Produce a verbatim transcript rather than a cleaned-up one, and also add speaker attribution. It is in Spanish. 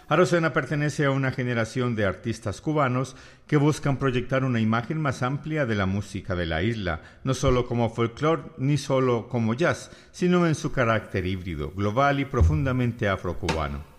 Speaker 1: Arocena pertenece a una generación de artistas cubanos que buscan proyectar una imagen más amplia de la música de la isla, no solo como folclore ni solo como jazz, sino en su carácter híbrido, global y profundamente afrocubano.